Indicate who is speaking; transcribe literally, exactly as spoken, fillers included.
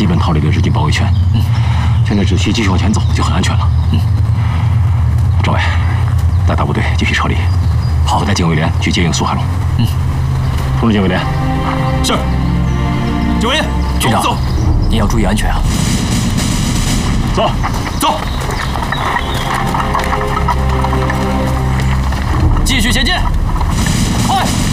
Speaker 1: 基本逃离了日军包围圈。嗯，现在只需继续往前走就很安全了。嗯，政委，带大部队继续撤离。好，我带警卫连去接应苏海龙。嗯，通知警卫连。是。警卫连，局长，走，你要注意安全啊。走，走。 继续前进，快！